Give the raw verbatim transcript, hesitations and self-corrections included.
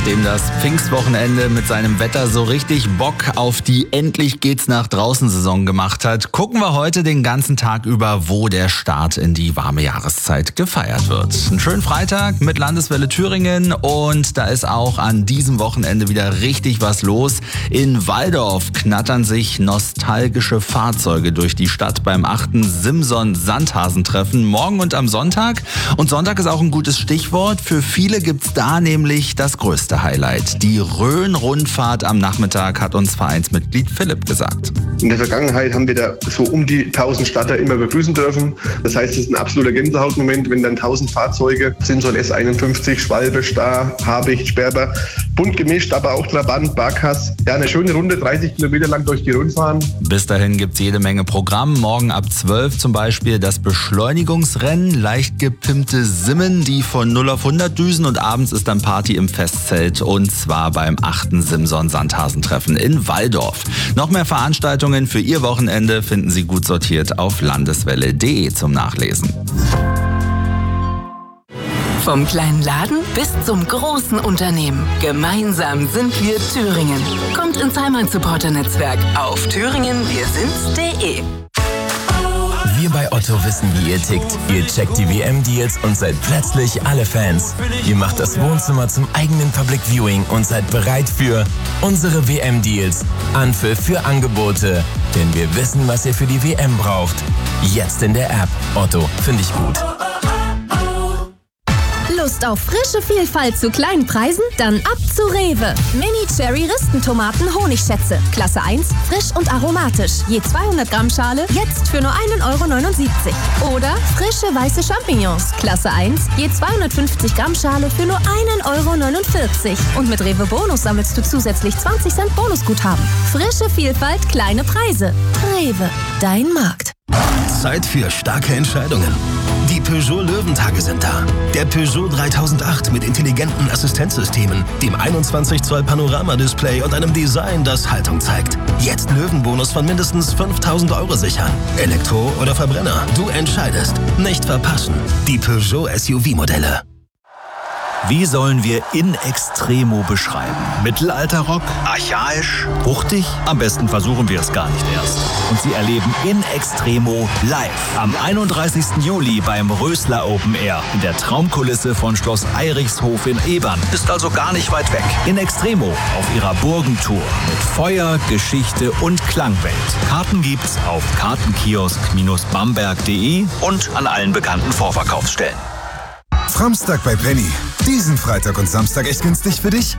Nachdem das Pfingstwochenende mit seinem Wetter so richtig Bock auf die Endlich geht's nach draußen Saison gemacht hat, gucken wir heute den ganzen Tag über, wo der Start in die warme Jahreszeit gefeiert wird. Einen schönen Freitag mit Landeswelle Thüringen und da ist auch an diesem Wochenende wieder richtig was los. In Walldorf knattern sich nostalgische Fahrzeuge durch die Stadt beim achten Simson-Sandhasen-Treffen morgen und am Sonntag. Und Sonntag ist auch ein gutes Stichwort. Für viele gibt's da nämlich das größte Highlight. Die Rhön-Rundfahrt am Nachmittag, hat uns Vereinsmitglied Philipp gesagt. In der Vergangenheit haben wir da so um die tausend Starter immer begrüßen dürfen. Das heißt, es ist ein absoluter Gänsehautmoment, wenn dann tausend Fahrzeuge, Simson S einundfünfzig, Schwalbe, Star, Habicht, Sperber, bunt gemischt, aber auch Trabant, Barkas. Ja, eine schöne Runde, dreißig Kilometer lang durch die Rhön fahren. Bis dahin gibt's jede Menge Programm. Morgen ab zwölf zum Beispiel das Beschleunigungsrennen, leicht gepimpte Simmen, die von null auf hundert düsen und abends ist dann Party im Festzelt und zwar beim achten Simson-Sandhasen-Treffen in Walldorf. Noch mehr Veranstaltungen für Ihr Wochenende finden Sie gut sortiert auf landeswelle punkt de zum Nachlesen. Vom kleinen Laden bis zum großen Unternehmen. Gemeinsam sind wir Thüringen. Kommt ins Heimat-Supporter-Netzwerk auf thüringen wir sind's punkt de. Wir bei Otto wissen, wie ihr tickt. Ihr checkt die W M-Deals und seid plötzlich alle Fans. Ihr macht das Wohnzimmer zum eigenen Public Viewing und seid bereit für unsere W M-Deals. Anpfiff für Angebote. Denn wir wissen, was ihr für die W M braucht. Jetzt in der App. Otto, finde ich gut. Lust auf frische Vielfalt zu kleinen Preisen? Dann ab zu Rewe. Mini-Cherry-Ristentomaten Honigschätze. Klasse eins, frisch und aromatisch. Je zweihundert Gramm Schale, jetzt für nur einen Euro neunundsiebzig. Oder frische weiße Champignons. Klasse eins, je zweihundertfünfzig Gramm Schale für nur einen Euro neunundvierzig. Und mit Rewe Bonus sammelst du zusätzlich zwanzig Cent Bonusguthaben. Frische Vielfalt, kleine Preise. Rewe, dein Markt. Zeit für starke Entscheidungen. Die Peugeot Löwentage sind da. Der Peugeot dreitausendacht mit intelligenten Assistenzsystemen, dem einundzwanzig Zoll Panoramadisplay und einem Design, das Haltung zeigt. Jetzt Löwenbonus von mindestens fünftausend Euro sichern. Elektro oder Verbrenner, du entscheidest. Nicht verpassen. Die Peugeot S U V-Modelle. Wie sollen wir In Extremo beschreiben? Mittelalterrock? Archaisch? Wuchtig? Am besten versuchen wir es gar nicht erst. Und Sie erleben In Extremo live am einunddreißigsten Juli beim Rösler Open Air in der Traumkulisse von Schloss Eirichshof in Ebern. Ist also gar nicht weit weg. In Extremo auf ihrer Burgentour mit Feuer, Geschichte und Klangwelt. Karten gibt's auf kartenkiosk bamberg punkt de und an allen bekannten Vorverkaufsstellen. Framstag bei Penny. Diesen Freitag und Samstag echt günstig für dich.